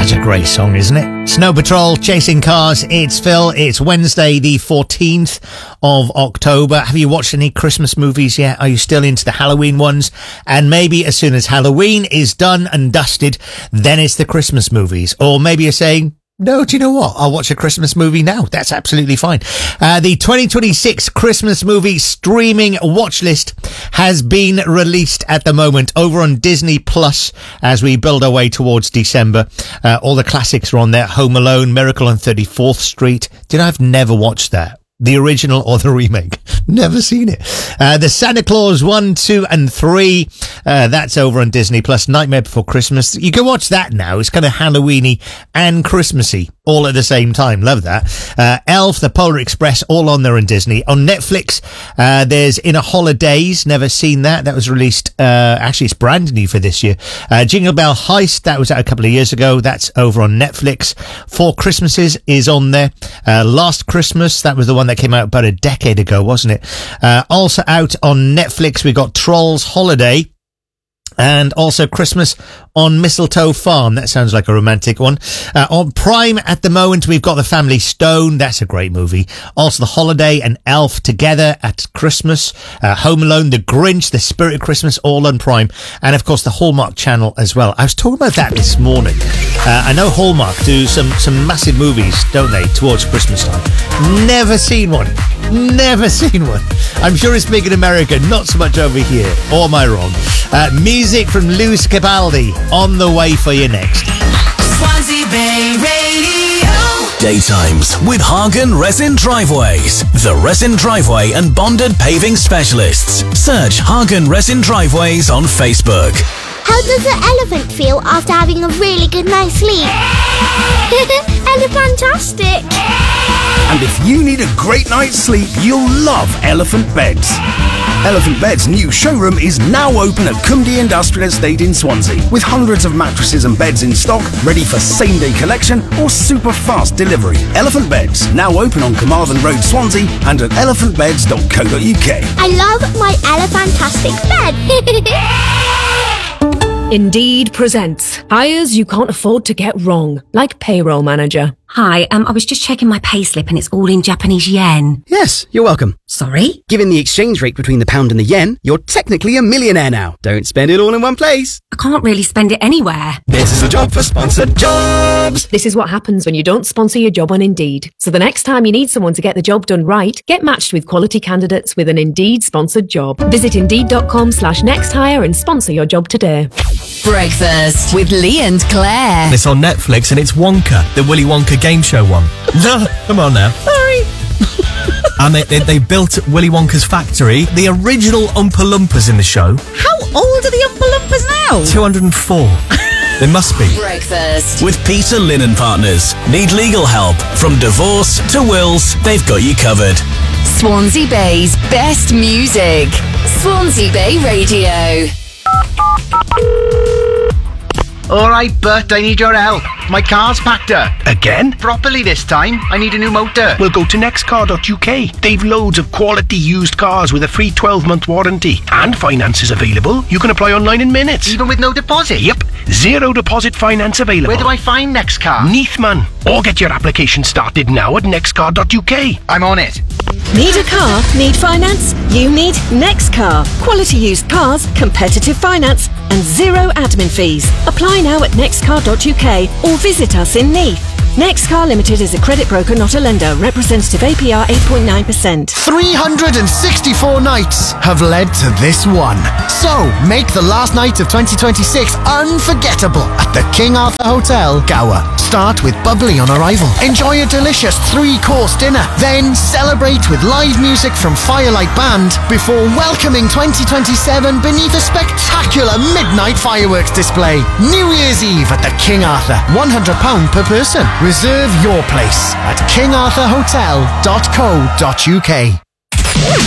Such a great song, isn't it? Snow Patrol, Chasing Cars. It's Phil. It's Wednesday, the 14th of October. Have you watched any Christmas movies yet? Are you still into the Halloween ones? And maybe as soon as Halloween is done and dusted, then it's the Christmas movies. Or maybe you're saying, no, do you know what? I'll watch a Christmas movie now. That's absolutely fine. The 2026 Christmas movie streaming watch list has been released at the moment over on Disney Plus as we build our way towards December. All the classics are on there. Home Alone, Miracle on 34th Street. Do you know, I've never watched that. The original or the remake. Never seen it. The Santa Claus 1, 2 and 3. That's over on Disney Plus. Nightmare Before Christmas. You can watch that now. It's kind of Halloweeny and Christmassy all at the same time. Love that. Elf, The Polar Express, all on there on Disney. On Netflix, there's Inner Holidays. Never seen that. That was released, actually it's brand new for this year. Jingle Bell Heist, that was out a couple of years ago. That's over on Netflix. Four Christmases is on there. Last Christmas, that was the one that came out about a decade ago, wasn't it? Also out on Netflix, we got Trolls Holiday. And also Christmas on Mistletoe Farm. That sounds like a romantic one. On Prime at the moment, we've got The Family Stone. That's a great movie. Also The Holiday and Elf together at Christmas. Home Alone, The Grinch, The Spirit of Christmas, all on Prime. And of course the Hallmark Channel as well. I was talking about that this morning. I know Hallmark do some massive movies, don't they, towards Christmas time. Never seen one. Never seen one. I'm sure it's big in America, not so much over here. Or am I wrong? Music from Lewis Capaldi on the way for you next. Swansea Bay Radio. Daytimes with Hagen Resin Driveways. The Resin Driveway and Bonded Paving Specialists. Search Hagen Resin Driveways on Facebook. How does an elephant feel after having a really good night's sleep? Elephantastic! And if you need a great night's sleep, you'll love Elephant Beds. Elephant Beds' new showroom is now open at Cumdy Industrial Estate in Swansea, with hundreds of mattresses and beds in stock, ready for same-day collection or super fast delivery. Elephant Beds, now open on Carmarthen Road, Swansea, and at elephantbeds.co.uk. I love my Elephantastic bed! Indeed presents hires you can't afford to get wrong, like payroll manager. Hi, I was just checking my payslip and it's all in Japanese yen. Yes, you're welcome. Sorry? Given the exchange rate between the pound and the yen, you're technically a millionaire now. Don't spend it all in one place. I can't really spend it anywhere. This is a job for sponsored jobs. This is what happens when you don't sponsor your job on Indeed. So the next time you need someone to get the job done right, get matched with quality candidates with an Indeed sponsored job. Visit Indeed.com/nexthire and sponsor your job today. Breakfast with Lee and Claire. It's on Netflix and it's Wonka, the Willy Wonka game show one. No, come on now. Sorry. And they built Willy Wonka's factory. The original Oompa Loompas in the show. How old are the Oompa Loompas now? 204. They must be. Breakfast With Peter Lynn Partners. Need legal help? From divorce to wills, they've got you covered. Swansea Bay's best music. Swansea Bay Radio. Alright, Bert, I need your help. My car's packed up. Again? Properly this time. I need a new motor. Well, go to nextcar.uk. They've loads of quality used cars with a free 12-month warranty. And finance is available. You can apply online in minutes. Even with no deposit? Yep. Zero deposit finance available. Where do I find Nextcar? Neathman. Or get your application started now at nextcar.uk. I'm on it. Need a car? Need finance? You need Nextcar. Quality used cars, competitive finance, and zero admin fees. Apply now at nextcar.uk or visit us in Neath. Nextcar Limited is a credit broker, not a lender. Representative APR 8.9%. 364 nights have led to this one. So, make the last night of 2026 unforgettable at the King Arthur Hotel, Gower. Start with bubbly on arrival. Enjoy a delicious 3-course dinner. Then celebrate with live music from Firelight Band before welcoming 2027 beneath a spectacular midnight fireworks display. New Year's Eve at the King Arthur. £100 per person. Reserve your place at kingarthurhotel.co.uk.